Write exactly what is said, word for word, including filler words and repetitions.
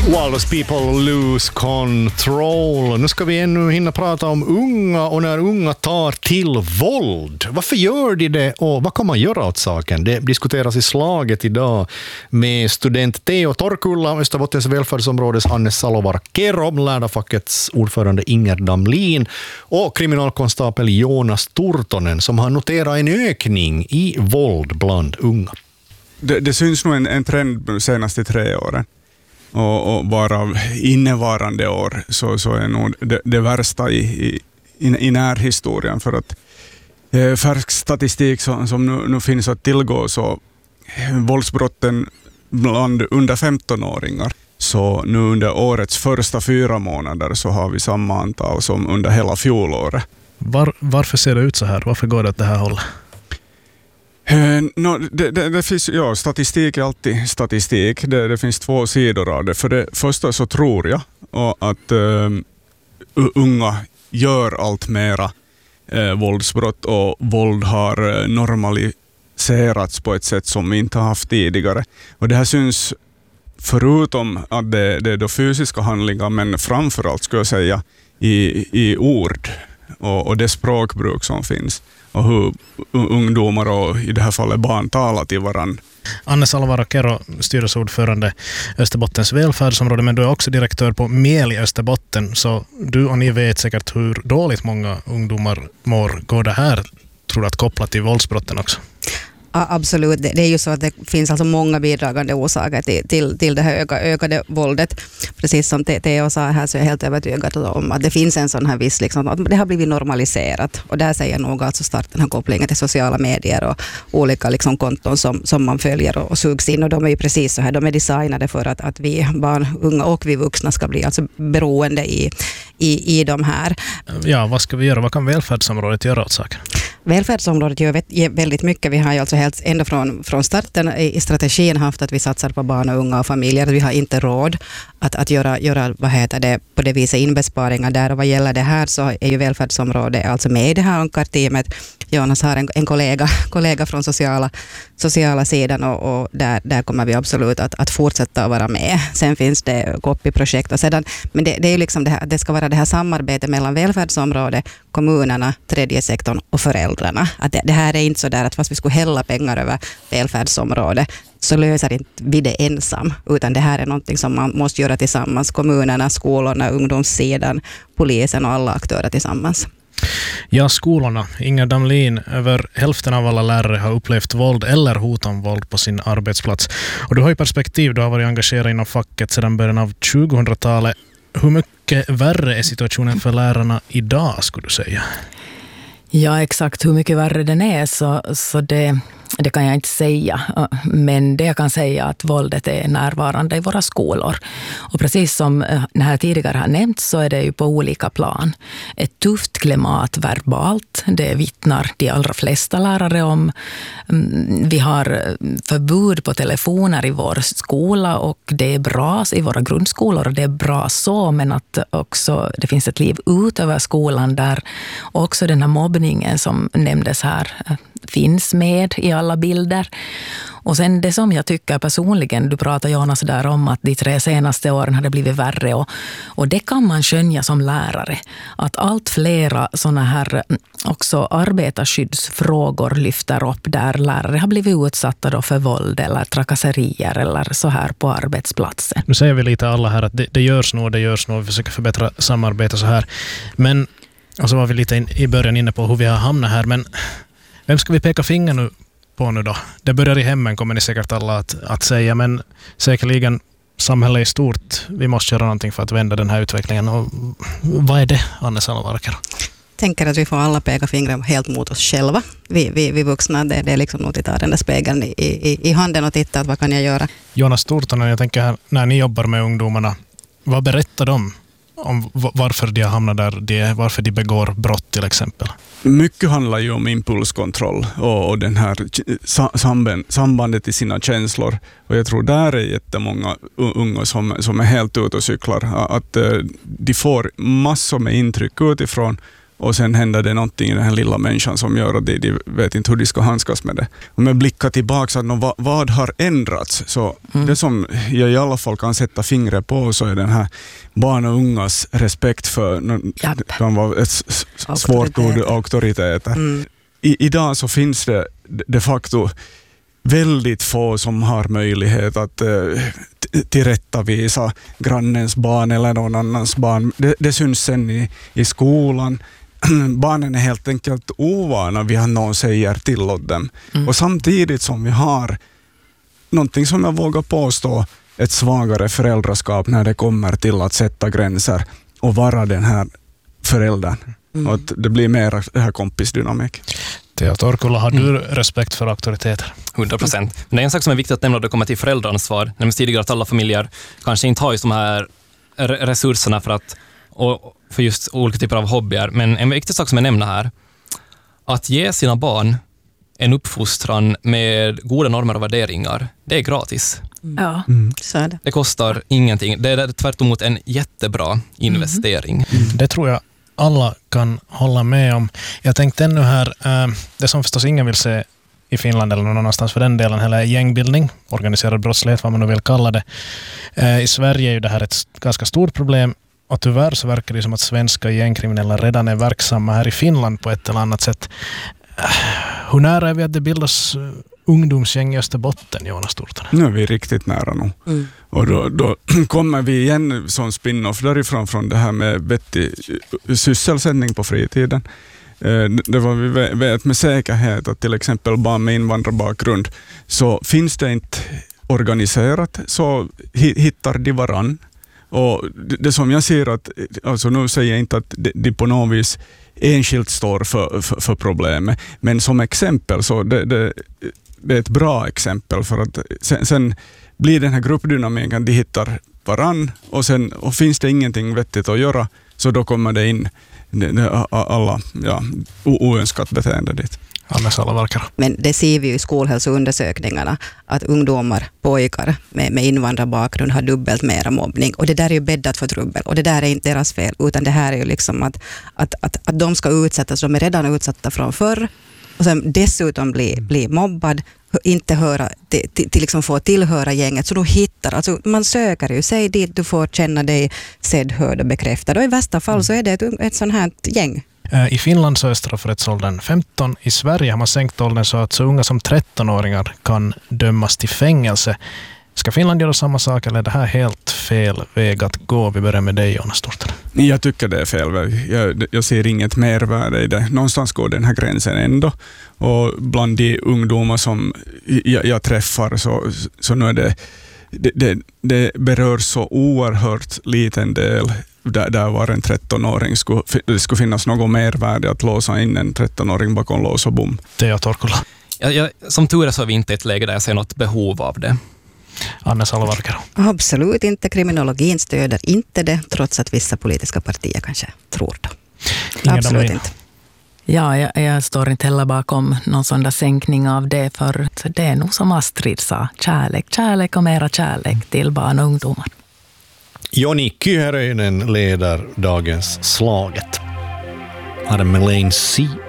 Walrus people lose control. Nu ska vi ännu hinna prata om unga och när unga tar till våld. Varför gör de det och vad kan man göra åt saken? Det diskuteras i slaget idag med student Teo Torkulla, Österbottens välfärdsområdes Anne Salovaara-Kero, lärarfackets ordförande Inger Damlin och kriminalkonstapel Jonas Turtonen som har noterat en ökning i våld bland unga. Det, det syns nog en, en trend de senaste tre åren. Och, och bara innevarande år så, så är nog det, det värsta i, i, i närhistorien, för att eh, färsk statistik som, som nu, nu finns att tillgå, så eh, våldsbrotten bland under femton-åringar, så nu under årets första fyra månader så har vi samma antal som under hela fjolåret. Var, varför ser det ut så här? Varför går det åt det här hållet? Uh, no, det, det, det finns, ja, statistik är alltid statistik. Det, det finns två sidor av det. För det första så tror jag att uh, unga gör allt mera uh, våldsbrott, och våld har uh, normaliserats på ett sätt som vi inte har haft tidigare. Och det här syns förutom att det, det är då fysiska handlingar, men framförallt skulle jag säga i, i ord och, och det språkbruk som finns. Och hur ungdomar och i det här fallet barn talar till varandra. Anne Salovaara-Kero, styrelseordförande Österbottens välfärdsområde, men du är också direktör på Miel i Österbotten, så du och ni vet säkert hur dåligt många ungdomar mår. Går det här, tror du, att koppla till våldsbrotten också? Ja, absolut. Det är ju så att det finns alltså många bidragande orsaker till, till, till det här öka, ökade våldet. Precis som Theo sa här, så är jag helt övertygad om att det finns en sån här viss, liksom, att det har blivit normaliserat. Och där säger nog alltså starten den här kopplingen till sociala medier och olika liksom, konton som, som man följer och, och sugs in. Och de är ju precis så här, de är designade för att, att vi barn, unga och vi vuxna ska bli alltså beroende i, i, i de här. Ja, vad ska vi göra? Vad kan välfärdsområdet göra åt saken? Välfärdsområdet gör väldigt mycket. Vi har ju alltså helt ända från, från starten i strategin haft att vi satsar på barn och unga och familjer. Vi har inte råd att, att göra, göra vad heter det, på det viset inbesparingar där. Och vad gäller det här så är ju välfärdsområdet alltså med i det här ankarteamet. Jonas har en, en kollega, kollega från sociala, sociala sidan och, och där, där kommer vi absolut att, att fortsätta att vara med. Sen finns det Koppi-projekt och sedan, men det, det är ju liksom det här, det ska vara det här samarbetet mellan välfärdsområdet, kommunerna, tredje sektorn och föräldrarna. Att det, det här är inte så där att fast vi skulle hälla pengar över välfärdsområdet så löser inte vi det ensam, utan det här är någonting som man måste göra tillsammans. Kommunerna, skolorna, ungdomssidan, polisen och alla aktörer tillsammans. Ja, skolorna. Inger Damlin, över hälften av alla lärare har upplevt våld eller hot om våld på sin arbetsplats. Och du har ju perspektiv, du har varit engagerad inom facket sedan början av tjugohundratalet. Hur mycket värre är situationen för lärarna idag, skulle du säga? Ja, exakt hur mycket värre den är så, så det, det kan jag inte säga. Men det jag kan säga är att våldet är närvarande i våra skolor. Och precis som det här tidigare har nämnt så är det ju på olika plan. Ett tufft klimat verbalt, det vittnar de allra flesta lärare om. Vi har förbud på telefoner i vår skola och det är bra i våra grundskolor och det är bra så, men att också det finns ett liv utöver skolan där också den här mobbningen som nämndes här finns med i alla bilder. Och sen det som jag tycker personligen, du pratar Jonas där om att de tre senaste åren hade blivit värre och, och det kan man skönja som lärare. Att allt flera sådana här också arbetarskyddsfrågor lyfter upp där lärare har blivit utsatta då för våld eller trakasserier eller så här på arbetsplatsen. Nu säger vi lite alla här att det, det görs nog, det görs nog, vi försöker förbättra samarbete så här. Men, och så var vi lite in, i början inne på hur vi har hamnat här, men vem ska vi peka finger nu på nu då? Det börjar i hemmen, kommer ni säkert alla att, att säga, men säkerligen samhället i stort. Vi måste göra någonting för att vända den här utvecklingen. Och vad är det, Anne Salovaara-Kero? Jag tänker att vi får alla peka fingrar helt mot oss själva. Vi, vi, vi vuxna, det, det är liksom nog att ta den där spegeln i, i, i handen och titta att vad kan jag göra. Jonas Turtonen, jag tänker här, när ni jobbar med ungdomarna, vad berättar de om varför de har hamnat där de är, varför de begår brott till exempel? Mycket handlar ju om impulskontroll och, och den här samband, sambandet i sina känslor. Och jag tror där är jättemånga unga som, som är helt ute och cyklar. Att uh, de får massor med intryck utifrån och sen händer det någonting i den här lilla människan som gör att de, de vet inte hur de ska handskas med det. Om jag blickar tillbaka, att vad, vad har ändrats? Så mm. det som jag i alla fall kan sätta fingret på så är den här barn och ungas respekt för, de var ett svårt ord, auktoriteter. Mm. I, idag så finns det de facto väldigt få som har möjlighet att eh, tillrättavisa grannens barn eller någon annans barn. Det, det syns sen i, i skolan. Barnen är helt enkelt ovana vid att någon säger till åt dem. Mm. Och samtidigt som vi har någonting som jag vågar påstå, ett svagare föräldraskap när det kommer till att sätta gränser och vara den här föräldern. Mm. Och att det blir mer det här kompisdynamik. Teo Torkula, har du respekt för auktoriteter? hundra procent. Men det är en sak som är viktigt att nämna när det kommer till föräldraansvar. Nämligen tidigare att alla familjer kanske inte har just de här resurserna för att och för just olika typer av hobbyer. Men en viktig sak som jag nämner här, att ge sina barn en uppfostran med goda normer och värderingar, det är gratis. Mm. Ja, mm. så är det. Det kostar ingenting. Det är tvärtom mot en jättebra investering. Mm. Mm. Det tror jag alla kan hålla med om. Jag tänkte ännu här, äh, det som förstås ingen vill se i Finland eller någon annanstans för den delen, heller gängbildning, organiserad brottslighet, vad man nu vill kalla det. Äh, I Sverige är ju det här ett ganska stort problem, och tyvärr så verkar det som att svenska gängkriminella redan är verksamma här i Finland på ett eller annat sätt. Äh, hur nära är vi att det bildas uh, ungdomsgäng i Österbotten, Jonas Turtonen? Nu är vi riktigt nära nu. Mm. Och då, då kommer vi igen som spin-off därifrån från det här med vettig sysselsättning på fritiden. Det var vi vet med säkerhet att till exempel barn med invandrarbakgrund, så finns det inte organiserat så hittar de varann. Och det som jag ser att, alltså nu säger jag inte att de på något vis enskilt står för, för, för problemet, men som exempel så det, det, det är ett bra exempel för att sen, sen blir den här gruppdynamiken, de hittar varann och sen och finns det ingenting vettigt att göra, så då kommer det in alla ja, oönskat beteende dit. Men det ser vi ju i skolhälsoundersökningarna att ungdomar, pojkar med, med invandrarbakgrund har dubbelt mera mobbning, och det där är ju bäddat för trubbel, och det där är inte deras fel, utan det här är ju liksom att, att, att, att de ska utsättas, de är redan utsatta från förr och sen dessutom bli, bli mobbad, inte höra, till, till, till liksom få tillhöra gänget, så då hittar, alltså man söker ju, säg dit du får känna dig sedd, hörd och bekräftad, och i värsta fall så är det ett, ett sånt här gäng. I Finland så är straffrättsåldern femton. I Sverige har man sänkt åldern så att så unga som tretton-åringar kan dömas till fängelse. Ska Finland göra samma sak, eller är det här helt fel väg att gå? Vi börjar med dig, Jonas Turtonen. Jag tycker det är fel väg. Jag, jag ser inget mervärde i det. Någonstans går den här gränsen ändå. Och bland de ungdomar som jag, jag träffar så, så nu är det, det, det, det berör så oerhört liten del. Där, där var en tretton-åring, skulle, det skulle finnas något mervärde att låsa in en tretton-åring bakom lås och bom. Teo Torkula. Jag, jag, som tur är så är vi inte i ett läge där jag ser något behov av det. Anna Salvarkero. Absolut inte. Kriminologin stöder inte det, trots att vissa politiska partier kanske tror det. Ingen Absolut domina. inte. Ja, jag, jag står inte heller bakom någon sån där sänkning av det, för det är nog som Astrid sa, kärlek, kärlek och mera kärlek till barn och ungdomar. Joni Kyhäröinen leder dagens Slaget. Här är Melaine C.